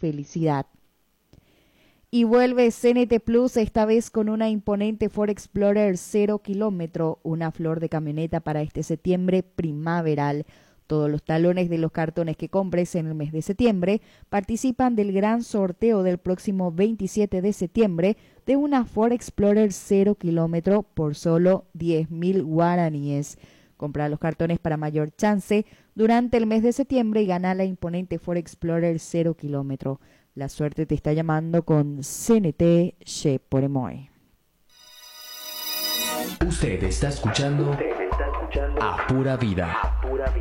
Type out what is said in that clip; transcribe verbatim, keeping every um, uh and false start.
felicidad. Y vuelve C N T Plus, esta vez con una imponente Ford Explorer cero kilómetro, una flor de camioneta para este septiembre primaveral. Todos los talones de los cartones que compres en el mes de septiembre participan del gran sorteo del próximo veintisiete de septiembre de una Ford Explorer cero kilómetro por solo diez mil guaraníes. Compra los cartones para mayor chance durante el mes de septiembre y gana la imponente Ford Explorer cero kilómetro. La suerte te está llamando con C N T Che por Emoy. Usted está escuchando, Usted está escuchando a Pura Vida. A Pura Vida.